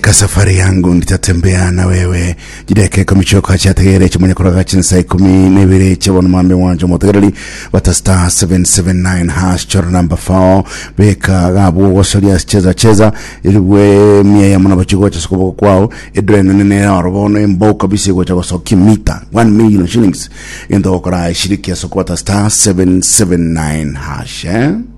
Katika safari yangu nitatembea na wewe. Jideke komichoka cha tegere cha mwenye kuraga chinsai 12 cha wana mambe wanjo motegerali wata star 779 hash chora number 4 beka gabu wasalia cheza iliwe mia ya mwana bachiko cha sokoko kwao edreno nene ya robono mboka bisi kwa cha soki mita 1 million shillings endo okora shiriki ya sokota star 779 hash